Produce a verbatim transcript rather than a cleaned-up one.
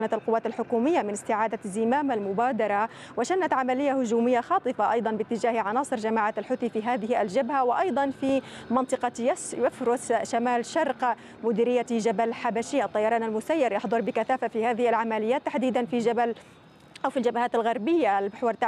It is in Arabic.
القوات الحكومية من استعادة زمام المبادرة، وشنت عملية هجومية خاطفة أيضا باتجاه عناصر جماعة الحوثي في هذه الجبهة، وأيضا في منطقة يفرس شمال شرق مديرية جبل حبشي. الطيران المسير يحضر بكثافة في هذه العمليات، تحديدا في جبل أو في الجبهات الغربية. المحور